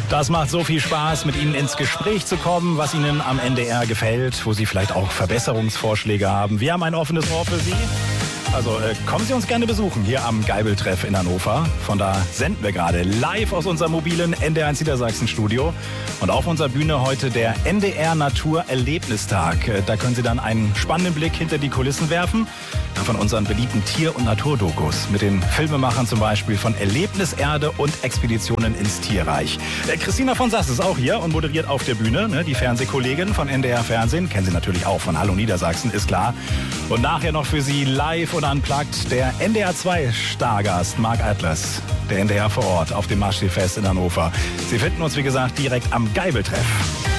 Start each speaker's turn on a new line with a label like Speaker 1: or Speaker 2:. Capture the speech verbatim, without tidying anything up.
Speaker 1: Das macht so viel Spaß, mit Ihnen ins Gespräch zu kommen, was Ihnen am N D R gefällt, wo Sie vielleicht auch Verbesserungsvorschläge haben. Wir haben ein offenes Ohr für Sie. Also äh, kommen Sie uns gerne besuchen hier am Geibel-Treff in Hannover. Von da senden wir gerade live aus unserem mobilen N D R eins Niedersachsen-Studio. Und auf unserer Bühne heute der N D R Natur-Erlebnistag. Äh, da können Sie dann einen spannenden Blick hinter die Kulissen werfen. Von unseren beliebten Tier- und Naturdokus. Mit den Filmemachern zum Beispiel von Erlebniserde und Expeditionen ins Tierreich. Äh, Christina von Sass ist auch hier und moderiert auf der Bühne. Ne? Die Fernsehkollegin von N D R Fernsehen. Kennen Sie natürlich auch von Hallo Niedersachsen, ist klar. Und nachher noch für Sie live und unplugged der N D R zwei Stargast Mark Atlas. Der N D R vor Ort auf dem Maschsee-Fest in Hannover. Sie finden uns, wie gesagt, direkt am Geibel-Treff.